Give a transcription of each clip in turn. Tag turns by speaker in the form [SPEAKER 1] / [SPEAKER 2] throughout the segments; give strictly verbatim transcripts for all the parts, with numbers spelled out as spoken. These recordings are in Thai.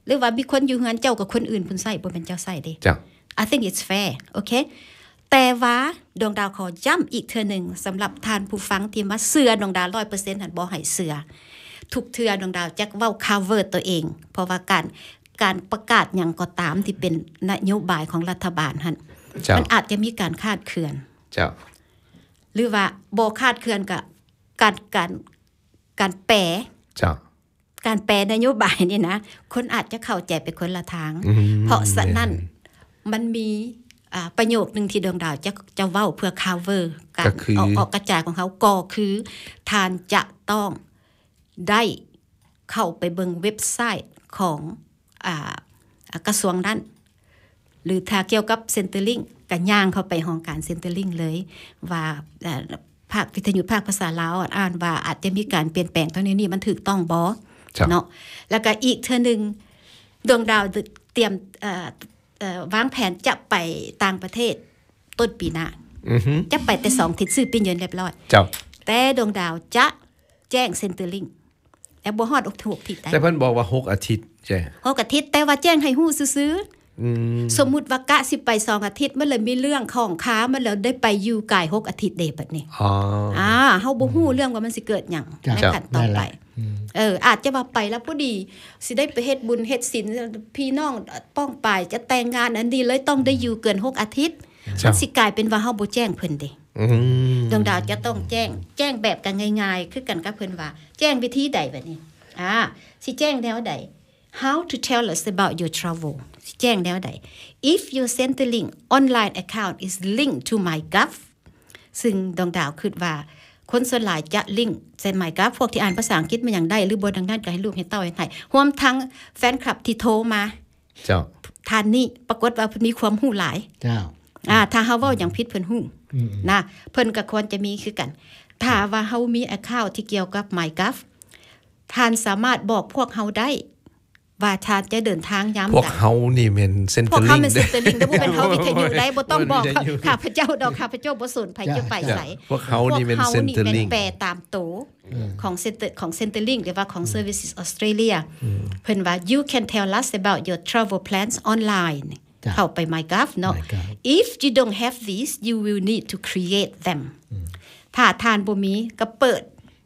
[SPEAKER 1] รือว่ามีคนอยู่เฮือนเจ้ากับคนอื่นเพิ่นใช้บ่เป็นเจ้าใช้เด้
[SPEAKER 2] จ้ะ
[SPEAKER 1] I think it's fair โอเคแต่ว่าดวงดาวขอย้ำอีกเทื่อนึงสำหรับท่านผู้ฟังที่มาเชื่อดวงดาว ร้อยเปอร์เซ็นต์ หั่นบ่ให้เชื่อทุกเทื่อดวงดาวจักเว้า cover ตัวเองเพราะว่าการการประกาศหยังก็ตามที่เป็นนโยบายของรัฐบาลหั่นมันอาจจะมีการคาดเคลื่อน
[SPEAKER 2] เจ้า
[SPEAKER 1] หรือว่าบ่คาดเคลื่อนกับการการการแปร
[SPEAKER 2] เจ้า
[SPEAKER 1] การแปรนโยบายนี่นะคนอาจจะเข้าใจไปคนละทางเพราะฉะนั้นมันมีอ่าประโยคนึงที่ดวงดาวจะจะเว้าเพื่อ cover การออกออกกระจายของเขาก็คือท่านจะต้องได้เข้าไปเบิ่งเว็บไซต์ของอ่ากระทรวงนั้นหรือถ้าเกี่ยวกับเซ็นเตอร์ลิงก็ย่างเข้าไปห้องการเซ็นเตอร์ลิงเลยว่าภาควิทยุภาคภาษาลาวอ่านว่าอาจจะมีการเปลี่ยนแปลงตรงนี้นี่มันถูกต้องบ่เนาะแล้วก็อีกเทื่อนึงดวงดาวเตรียมเอ่อเอ่อวางแผนจะไปต่างประเทศต้นปีหน้า
[SPEAKER 2] อือฮึ
[SPEAKER 1] จะไปแต่สองทิศซื้อปิ้นเยินเรียบร้อย
[SPEAKER 2] เจ้า
[SPEAKER 1] แต่ดวงดาวจะแจ้งเซ็นเตอร์ลิงแล้วบ่ฮอดหกทิศได้
[SPEAKER 2] แต่เพิ่นบอกว่าหกอาทิตย์ใช่
[SPEAKER 1] หกอาทิตย์แต่ว่าแจ้งให้ฮู้ซื่อๆ
[SPEAKER 2] อืม
[SPEAKER 1] สมมุติว่ากะสิไปสองอาทิตย์มันเลยมีเรื่องของค้ามันแล้วได้ไปอยู่กายหกอาทิตย์เด้บัดนี้
[SPEAKER 2] อ๋อ
[SPEAKER 1] อ่าเฮาบ่ฮู้เรื่องว่ามันสิเกิดหยังในขั้นต่อไปเอออาจจะว่าไปแล้วพอดีสิได้ไปเฮ็ดบุญเฮ็ดศีลพี่น้องป้องปายจะแต่งงานอันนี้เลยต้องได้อยู่เกินหกอาทิตย์มันสิกลายเป็นว่าเฮาบ่แจ้งเพิ่นเด้
[SPEAKER 2] อืม
[SPEAKER 1] ดวงดาวจะต้องแจ้งแจ้งแบบกันง่ายๆคือกันกับเพิ่นว่าแจ้งวิธีใดบัดนี้อ่าสิแจ้งแนวใด How to tell us about your travel สิแจ้งแนวใด If your Centrelink online account is linked to MyGov ซึ่งดวงดาวคิดว่าคนส่วนหลายจะลิงก์เซ็น MyGov พวกที่อ่านภาษาอังกฤษมันอย่างได้หรือบ่ดังนั้นก็ให้ลูกให้เต้าให้ไทยรวมทั้งแฟนคลับที่โทรมา
[SPEAKER 2] เจ้า
[SPEAKER 1] ท่านนี้ปรากฏว่าเพิ่นมีความรู้หลาย
[SPEAKER 3] เจ้า
[SPEAKER 1] อ่าถ้าเฮาเว้าหยังผิดเพิ่นฮู้นะเพิ่นก็ควรจะมีคือกันถ้าว่าเฮามี account ที่เกี่ยวกับ MyGov ท่านสามารถบอกพวกเฮาได้ว่าท่านจะเดินทางยามใด
[SPEAKER 2] พวกเฮานี่แม่นเซ็นเตอร์ลิงพวกเฮา
[SPEAKER 1] แม่นเซ็นเตอร์ลิงแต่บ่เป็นเฮาวิทยุได้บ่ต้องบอกข้าพเจ้าดอกข้าพเจ้าบ่สนไผจะไปไส
[SPEAKER 2] พวกเฮานี่แม่นเซ็นเตอร์ลิง
[SPEAKER 1] แปลตามโตของเซ็นเตอร์ของเซ็นเตอร์ลิงหรือว่าของ Services Australia เพิ่นว่า you can tell us about your travel plans online เข้าไป MyGov เนาะ if you don't have these you will need to create them ถ้าทานบ่มีก็เปิด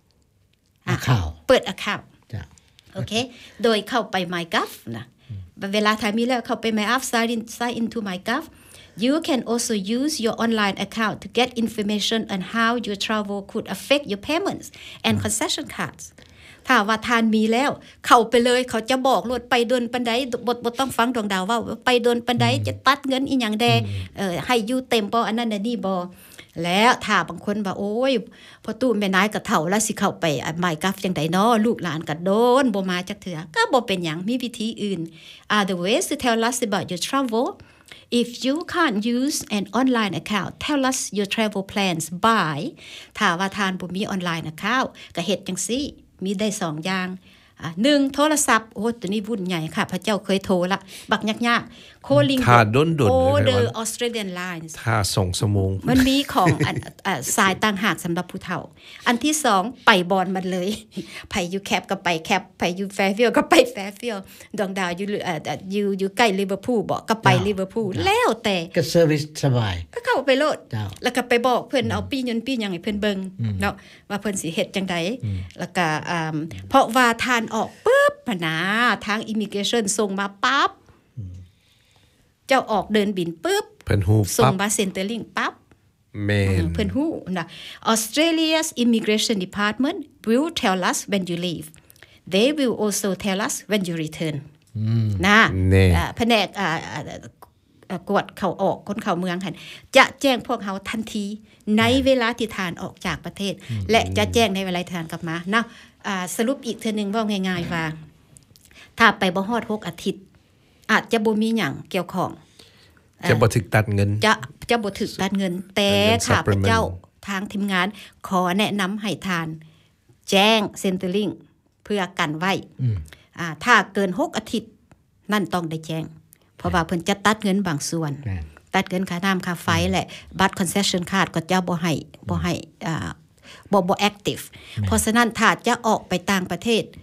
[SPEAKER 3] account
[SPEAKER 1] เปิด account โอเคโดยเข้าไป MyGov นะเวลาถ้ามีแล้วเข้าไป MyGov sign in sign into MyGov you can also use your online account to get information on how your travel could affect your payments and concession cards ถ้าว่าทานมีแล้วเข้าไปเลยเขาจะบอกรถไปดนปันใดบ่บ่ต้องฟังดวงดาวว่าไปดนปันใดจะตัดเงินอีหยังแดเอ่อให้อยู่เต็มบ่อันนั้นอันนี้บ่แล้วถ้าบางคนว่าโอ้ยพอตู้แม่นายก็เฒ่าแล้วสิเข้าไป MyGov จังได๋น้อลูกหลานก็โดนบ่มาจักเทื่อก็บ่เป็นหยังมีวิธีอื่น Other ways to tell us about your travel if you can't use an online account tell us your travel plans by ถ้าว่าทานบ่มี online account ก็เฮ็ดจังซี่มีได้สองอย่างอ่ะหนึ่งโทรศัพท์โอ้ตัวนี้วุ่นใหญ่ค่ะพระเจ้าเคยโทรละบักยากๆโคลิง
[SPEAKER 2] ถ้าดนๆ
[SPEAKER 1] Order Australian Lines
[SPEAKER 2] ถ้าสองชั่วโมง
[SPEAKER 1] มันมีของ อ่าสายต่างหากสำหรับผู้เฒ่าอันที่สองไปบอนมันเลยไผอยู่แคปก็ไปแคปไผอยู่แฟร์ฟิลด์ก็ไปแฟร์ฟิลด์ดวงดาวอยู่เอ่ออยู่อยู่ใกล้ลิเวอร์พูลบ่ก็ไปลิเวอร์พูลแล้วแต่
[SPEAKER 3] ก็เซอร์วิสสบาย
[SPEAKER 1] ก็เข้าไปโลดแล้วก็ไปบอกเพิ่นเอาปียนต์ปีหยังให้เพิ่นเบิ่งเนาะว่าเพิ่นสิเฮ็ดจังได๋แล้วก็อ่าเพราะว่าทานออกปึ๊บพะนะทาง Immigration ส่งมาปั๊บเจ้าออกเดินบินปึ๊บ
[SPEAKER 2] เพิ่นฮู้ปั๊บ
[SPEAKER 1] ส่งมาเซ็นเตอร์ลิงปั๊บ
[SPEAKER 2] แม่น
[SPEAKER 1] เพิ่นฮู้นะ Australia's Immigration Department will tell us when you leave they will also tell us when you return นะแผนกอ่ากวดเข้าออกคนเข้าเมืองหั่นจะแจ้งพวกเฮาทันทีในเวลาที่ทานออกจากประเทศและจะแจ้งในเวลาทานกลับมานะอ่าสรุปอีกเทื่อนึงเว้าง่ายๆว่าถ้าไปบ่ฮอดหกอาทิตย์อาจจะบ่มีหยังเกี่ยวข้อง
[SPEAKER 2] จะบ่ถึกตัดเงิน
[SPEAKER 1] จะจะบ่ถึกตัดเงินแต่ข้าพเจ้าทางทีมงานขอแนะนำให้ทานแจ้งเซ็นเตอร์ลิงเพื่อกันไว้อ่าถ้าเกินหกอาทิตย์นั่นต้องได้แจ้งเพราะว่าเพิ่นจะตัดเงินบางส่วนตัดเงินค่าน้ำค่าไฟและบัตร concession card ก็จะบ่ให้บ่ให้อ่าบ่บ่ active เพราะฉะนั้นถ้าจะออกไปต่างประเทศ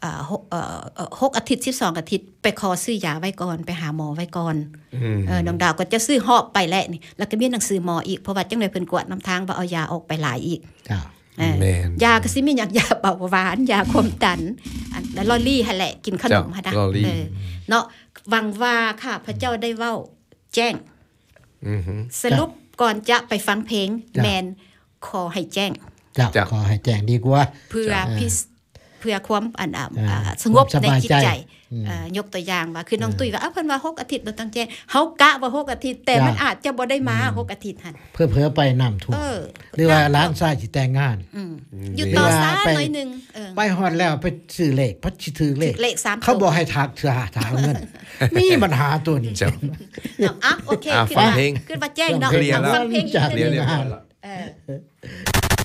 [SPEAKER 1] อ่าหกเอ่อหกอาทิตย์สิบสองอาทิตย์ไปขอซื้อยาไว้ก่อนไปหาหมอไว้ก่อนเออน้องดาวก็จะซื้อหอบไปแหละนี่แล้วก็มีหนังสือหมออีกเพราะว่าจังได๋เพิ่นกวดนำทางบ่เอายาออกไปหลายอีก
[SPEAKER 3] จ้า
[SPEAKER 2] แม่น
[SPEAKER 1] ยาก็สิมีหยังยาเบาหวานยาความดันอันลอรี่หั่นแหละกินขนมหั่นนะ
[SPEAKER 2] ลอรี่
[SPEAKER 1] เออเนาะหวังว่าข้าพระเจ้าได้เว้าแจ้ง
[SPEAKER 2] อือฮึ
[SPEAKER 1] สรุปก่อนจะไปฟังเพลงแมนขอให้แจ้ง
[SPEAKER 3] จ้า
[SPEAKER 2] จ้ะ
[SPEAKER 3] ขอให้แจ้งดีกว่า
[SPEAKER 1] เพื่อพิสเพื่อความอันอ่า
[SPEAKER 3] อ่า
[SPEAKER 1] อ่าสงบ
[SPEAKER 3] ความส
[SPEAKER 1] ใน
[SPEAKER 3] บาย
[SPEAKER 1] จิต
[SPEAKER 3] ใจ
[SPEAKER 1] ใจ
[SPEAKER 3] อืม
[SPEAKER 1] เอ่อยกตัวอย่างว่าคือน้องตุ้ยว่าอ้าวเพิ่นว่าหกอาทิตย์เราต้องแจ้งเฮากะว่าหกอาทิตย์แต่
[SPEAKER 3] จ้ะ
[SPEAKER 1] มันอาจจะบ่ได้มาหกอาทิตย์หั่น
[SPEAKER 3] เพื่อเพื่อไปน้ำท่วม
[SPEAKER 1] เออ
[SPEAKER 3] หรือว่าร้านทรายสิแต่งงาน
[SPEAKER 1] อืมอยู่ต่อซา
[SPEAKER 3] ไป
[SPEAKER 1] หน่อยหนึงเออ
[SPEAKER 3] ไปฮอดแล้วไปซื้อเลขพัดสิถือเลข
[SPEAKER 1] ถือเลขสามตัว
[SPEAKER 3] เขาบอกให้ทักเถื่อถามเงิน มีปัญหาตัวนี้
[SPEAKER 2] จ้ะ
[SPEAKER 1] เนาะอ่ะโอเค
[SPEAKER 2] อ่ะ
[SPEAKER 1] ขึ้น
[SPEAKER 2] ฟัง
[SPEAKER 1] ว่า
[SPEAKER 2] เพลง
[SPEAKER 1] ขึ้นว่าแจ้งเนาะ
[SPEAKER 2] เคลียร์แล้ว
[SPEAKER 1] ฟังเพลงอีก
[SPEAKER 3] จาก
[SPEAKER 1] นิด
[SPEAKER 2] เรีย
[SPEAKER 1] นึ
[SPEAKER 2] น
[SPEAKER 1] ง
[SPEAKER 2] เรียบร้อยแล้ว
[SPEAKER 1] เออ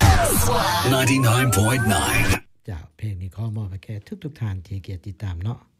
[SPEAKER 4] ninety-nine point nine
[SPEAKER 3] จ้าเพลงนี้ขอมอบให้แก่ทุกๆท่านที่เกียรติติดตามเนาะ